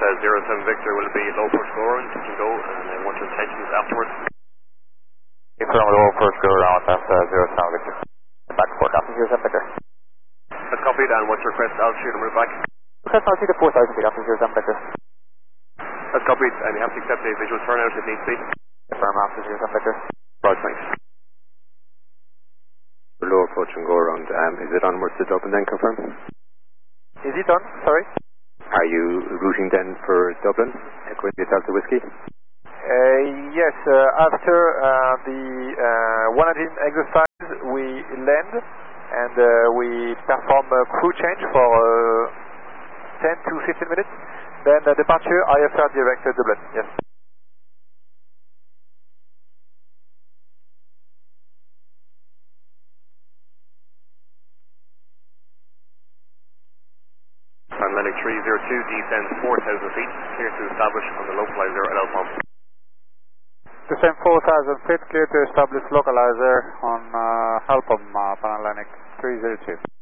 07 Victor will be low approach go around, you can go, and then want your intentions afterwards. Confirm low approach go around at 07 Victor. Back for after 07 Victor. That's copied, and what's your request altitude and route back? Request altitude to 4,000 feet after 07 Victor. That's copied, and you have to accept a visual turnout if needs be. Confirm after 07 Victor. Right, thanks. Low approach and go around, is it onwards to Dublin then, confirm? Is it on? Sorry? Are you routing then for Dublin, Equity Delta Whiskey? Yes, after the 100 exercise we land and we perform a crew change for 10 to 15 minutes, then departure IFR direct Dublin, yes. Atlantic 302 descends 4,000 feet, clear to establish on the localizer at Alpha. Descend 4,000 feet, clear to establish localizer on Halpom, Pan Atlantic 302.